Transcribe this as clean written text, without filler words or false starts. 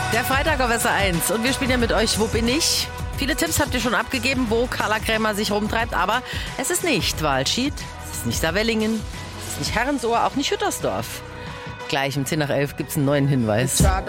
Der Freitag auf SR1 und wir spielen ja mit euch Wo bin ich? Viele Tipps habt ihr schon abgegeben, wo Carla Krämer sich rumtreibt, aber es ist nicht Walschied, es ist nicht Savellingen, es ist nicht Herrensohr, auch nicht Hüttersdorf. Gleich um 10 nach 11 gibt es einen neuen Hinweis.